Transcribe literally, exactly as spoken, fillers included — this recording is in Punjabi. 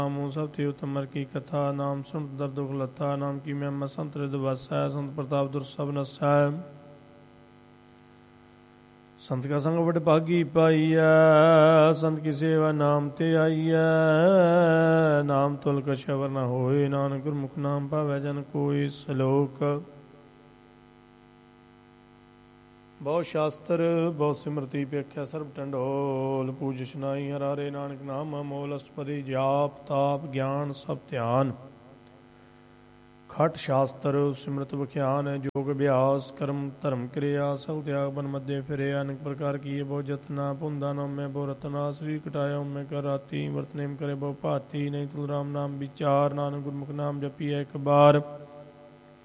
ਨਾਮੋ ਸਭ ਤੇ ਉਤਮ ਹਰਿ ਕੀ ਕਥਾ। ਨਾਮ ਸੁਣ ਦਰ ਦੁਖ ਲੱਥਾ। ਨਾਮ ਕੀ ਮਹਿਮਾ ਸੰਤ ਰਿਦ ਵਾਸੈ। ਸੰਤ ਪ੍ਰਤਾਪ ਦੁਰ ਸਭ ਨਸੈ। ਸੰਤ ਕਾ ਸੰਗ ਵਡ ਭਾਗੀ ਪਾਈਐ। ਸੰਤ ਕੀ ਸੇਵਾ ਨਾਮ ਤੇ ਆਈਐ। ਨਾਮ ਤੁਲ ਕਛ ਅਵਰ ਨ ਹੋਏ। ਨਾਨਕ ਗੁਰਮੁਖ ਨਾਮ ਭਾਵੈ ਜਨ ਕੋਈ। ਸਲੋਕ। ਬਹੁ ਸ਼ਾਸਤਰ ਬਹੁ ਸਿਮਰਤੀ ਵੇਖਿਆ ਸਰਬ ਟੰਡੋਲ। ਪੂਜ ਇਸ਼ਨਾਈ ਹਰਾਰੇ ਨਾਨਕ ਨਾਮ ਅਮੋਲ। ਅਸ਼ਟਪਦੀ ਜਾਪ ਤਾਪ ਗਿਆਨ ਸਭ ਧਿਆਨ। ਖਟ ਸ਼ਾਸਤਰ ਸਿਮਰਤ ਵਿਖਿਆਨ। ਜੋਗ ਅਭਿਆਸ ਕਰਮ ਧਰਮ ਕਿਰਿਆ। ਸਭ ਤਿਆਗ ਬਨ ਮਧੇ ਫਿਰੇ। ਅਨੇਕ ਪ੍ਰਕਾਰ ਕੀਏ ਬਹੁ ਜਤਨਾ। ਭੁੰਦਾ ਨੌਮੈ ਬਹੁ ਰਤਨਾ। ਸਰੀਰ ਕਟਾਇਆ ਉਮੈ ਕਰ ਰਾਤੀ। ਵਰਤ ਨੇਮ ਕਰੇ ਬਹੁ ਭਾਤੀ। ਨਹੀਂ ਤੁਲ ਰਾਮ ਨਾਮ ਵਿਚਾਰ। ਨਾਨਕ ਗੁਰਮੁਖ ਨਾਮ ਜਪੀਐ ਇੱਕ ਬਾਰ।